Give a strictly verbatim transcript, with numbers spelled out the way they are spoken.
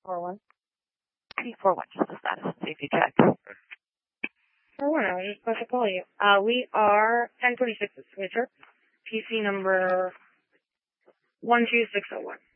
four one. P four one, just the status. Safety check. four one, I was just about to call you. Uh, we are ten twenty-six at Switcher. P C number one two six zero one.